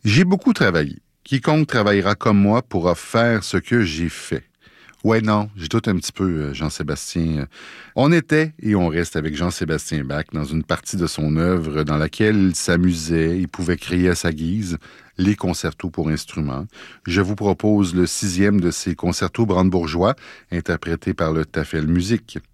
J'ai beaucoup travaillé. Quiconque travaillera comme moi pourra faire ce que j'ai fait. Ouais, non, je doute un petit peu, Jean-Sébastien. On était et on reste avec Jean-Sébastien Bach dans une partie de son œuvre dans laquelle il s'amusait, il pouvait créer à sa guise les concertos pour instruments. Je vous propose le 6e de ces concertos brandebourgeois, interprété par le Tafel Musique.